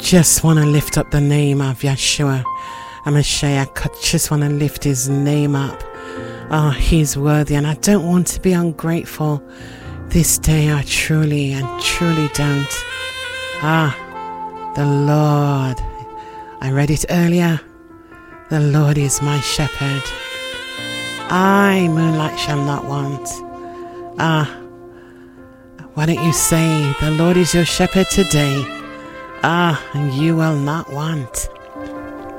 just want to lift up the name of Yeshua HaMashiach. I just want to lift his name up. Oh, he's worthy, and I don't want to be ungrateful this day. I truly don't. The Lord, I read it earlier. The Lord is my shepherd. I, moonlight, shall not want. Why don't you say, the Lord is your shepherd today? And you will not want.